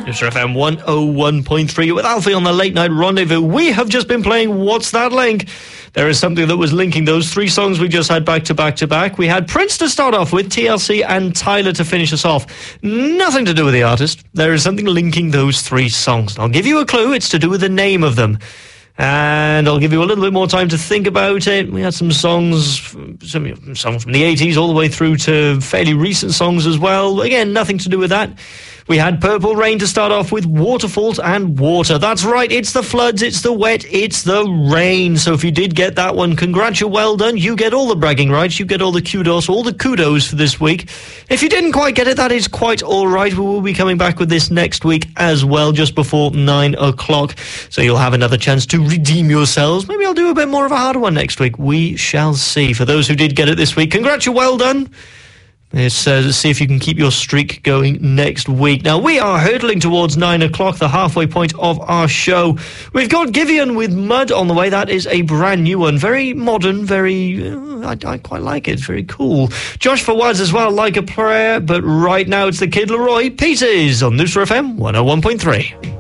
Newsra FM 101.3 with Alfie on the Late Night Rendezvous. We have just been playing What's That Link? There is something that was linking those three songs we just had back to back to back. We had Prince to start off with, TLC and Tyler to finish us off. Nothing to do with the artist. There is something linking those three songs. I'll give you a clue. It's to do with the name of them. And I'll give you a little bit more time to think about it. We had some songs from the 80s all the way through to fairly recent songs as well. Again, nothing to do with that. We had Purple Rain to start off with, Waterfalls and Water. That's right, it's the floods, it's the wet, it's the rain. So if you did get that one, well done. You get all the bragging rights, you get all the kudos for this week. If you didn't quite get it, that is quite all right. We will be coming back with this next week as well, just before 9 o'clock. So you'll have another chance to redeem yourselves. Maybe I'll do a bit more of a harder one next week. We shall see. For those who did get it this week, well done. Let's see if you can keep your streak going next week. Now, we are hurtling towards 9 o'clock, the halfway point of our show. We've got Giveon with Mud on the way. That is a brand new one. Very modern, very... I quite like it. It's very cool. Josh Fawaz as well, Like a Prayer. But right now, it's the Kid Laroi. Pieces on Newsra FM 101.3.